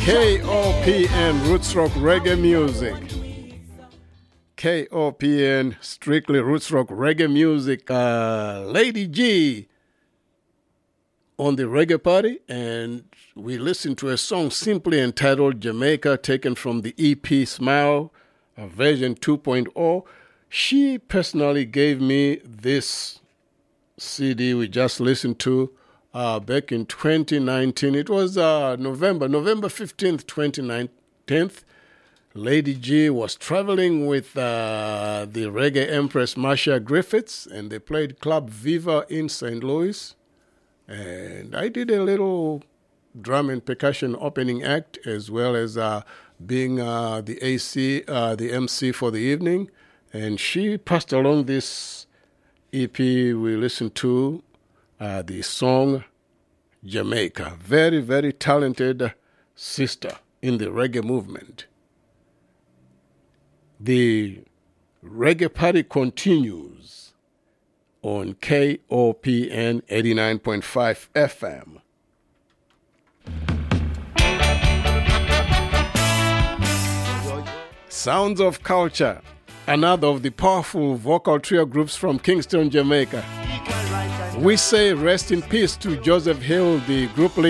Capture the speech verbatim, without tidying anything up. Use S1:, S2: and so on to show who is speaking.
S1: K O P N, Roots Rock Reggae Music. K O P N, strictly Roots Rock Reggae Music. Uh, Lady G on the Reggae Party, and we listened to a song simply entitled Jamaica, taken from the E P Smile, uh, version two point oh. She personally gave me this C D we just listened to uh, back in twenty nineteen. It was uh, November, November fifteenth, twenty nineteen. Lady G was traveling with uh, the reggae empress Marcia Griffiths, and they played Club Viva in Saint Louis. And I did a little drum and percussion opening act, as well as uh, being uh, the A C, uh, the M C for the evening. And she passed along this E P we listened to, uh, the song Jamaica. Very, very talented sister in the reggae movement. The Reggae Party continues on K O P N eighty-nine point five F M. Sounds of Culture, another of the powerful vocal trio groups from Kingston, Jamaica. We say rest in peace to Joseph Hill, the group leader.